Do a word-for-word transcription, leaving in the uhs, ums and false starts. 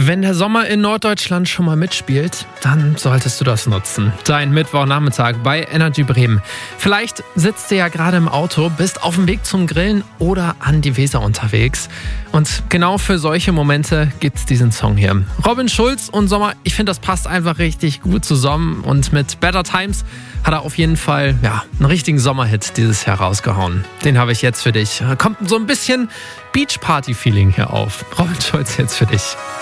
Wenn der Sommer in Norddeutschland schon mal mitspielt, dann solltest du das nutzen. Dein Mittwochnachmittag bei Energy Bremen. Vielleicht sitzt du ja gerade im Auto, bist auf dem Weg zum Grillen oder an die Weser unterwegs. Und genau für solche Momente gibt's diesen Song hier. Robin Schulz und Sommer, ich finde, das passt einfach richtig gut zusammen. Und mit Better Times hat er auf jeden Fall ja, einen richtigen Sommerhit dieses Jahr rausgehauen. Den habe ich jetzt für dich. Kommt so ein bisschen Beach-Party-Feeling hier auf. Robin Schulz jetzt für dich.